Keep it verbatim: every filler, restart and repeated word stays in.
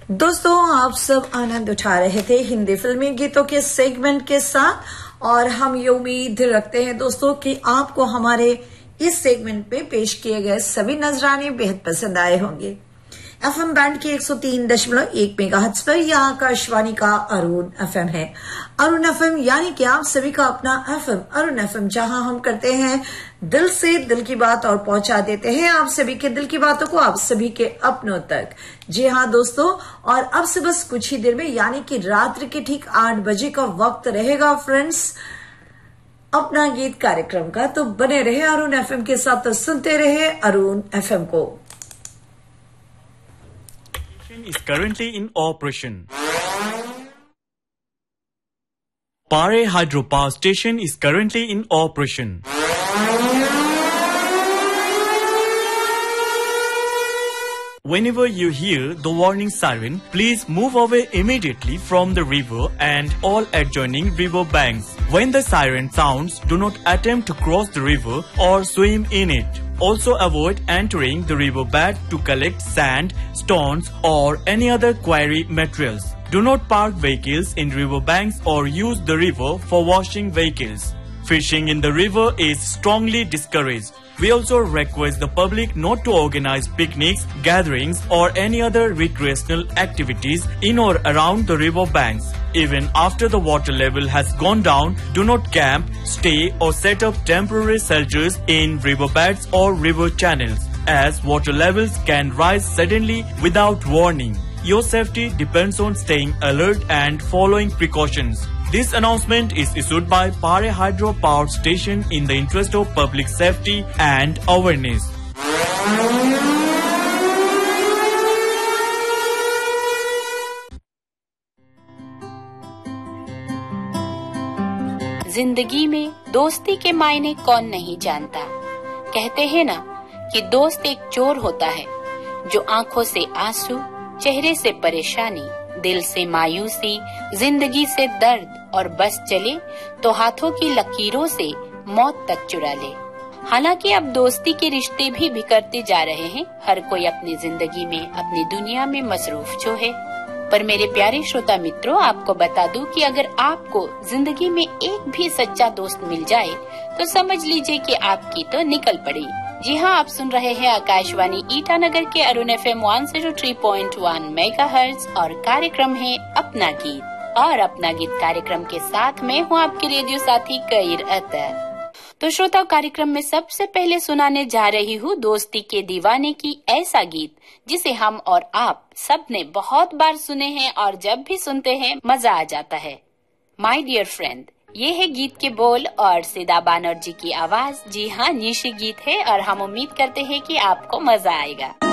दोस्तों, आप सब आनंद उठा रहे थे हिंदी फिल्मी गीतों के सेगमेंट के साथ और हम ये उम्मीद रखते हैं दोस्तों कि आपको हमारे इस सेगमेंट पे पेश किए गए सभी नजराने बेहद पसंद आए होंगे। एफएम बैंड के एक सौ तीन दशमलव एक मेगाहर्ट्ज पर यह आकाशवाणी का अरुण एफएम है। अरुण एफएम यानी कि आप सभी का अपना एफएम अरुण एफएम, जहां हम करते हैं दिल से दिल की बात और पहुंचा देते हैं आप सभी के दिल की बातों को आप सभी के अपनों तक। जी हाँ दोस्तों, और अब से बस कुछ ही देर में यानी कि रात्रि के ठीक आठ बजे का वक्त रहेगा फ्रेंड्स अपना गीत कार्यक्रम का। तो बने रहे अरुण एफएम के साथ, तो सुनते रहे अरुण एफएम को। Is currently in operation. Pare Hydropower Station is currently in operation. Whenever you hear the warning siren, please move away immediately from the river and all adjoining river banks. When the siren sounds, do not attempt to cross the river or swim in it. Also avoid entering the riverbed to collect sand, stones or any other quarry materials. Do not park vehicles in riverbanks or use the river for washing vehicles. Fishing in the river is strongly discouraged. We also request the public not to organize picnics, gatherings or any other recreational activities in or around the river banks. Even after the water level has gone down, do not camp, stay or set up temporary shelters in riverbeds or river channels, as water levels can rise suddenly without warning. Your safety depends on staying alert and following precautions. This announcement is issued by Pare Hydro Power Station in the interest of public safety and awareness. जिंदगी में दोस्ती के मायने कौन नहीं जानता। कहते हैं ना कि दोस्त एक चोर होता है जो आंखों से आंसू, चेहरे से परेशानी, दिल से मायूसी, जिंदगी से दर्द और बस चले तो हाथों की लकीरों से मौत तक चुरा ले। हालांकि अब दोस्ती के रिश्ते भी बिखरते जा रहे हैं। हर कोई अपनी जिंदगी में, अपनी दुनिया में मसरूफ जो है। पर मेरे प्यारे श्रोता मित्रों, आपको बता दूं कि अगर आपको जिंदगी में एक भी सच्चा दोस्त मिल जाए तो समझ लीजिए कि आपकी तो निकल पड़ी। जी हाँ, आप सुन रहे हैं आकाशवाणी ईटानगर के अरुण एफएम एक सौ तीन पॉइंट एक मेगाहर्ट्ज और कार्यक्रम है अपना गीत। और अपना गीत कार्यक्रम के साथ मैं हूँ आपके रेडियो साथी कईर अतर। तो श्रोता, कार्यक्रम में सबसे पहले सुनाने जा रही हूँ दोस्ती के दीवाने की ऐसा गीत जिसे हम और आप सब ने बहुत बार सुने हैं और जब भी सुनते हैं मजा आ जाता है। माय डियर फ्रेंड, ये है गीत के बोल और सिदा बानर्जी की आवाज। जी हाँ, निशी गीत है और हम उम्मीद करते हैं कि आपको मजा आएगा।